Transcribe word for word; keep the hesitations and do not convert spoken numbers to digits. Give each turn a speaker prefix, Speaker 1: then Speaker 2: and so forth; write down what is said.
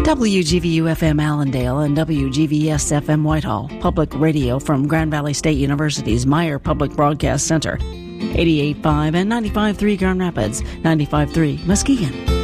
Speaker 1: W G V U F M Allendale and W G V S F M Whitehall, public radio from Grand Valley State University's Meyer Public Broadcast Center. eighty-eight point five and ninety-five point three Grand Rapids, ninety-five point three Muskegon.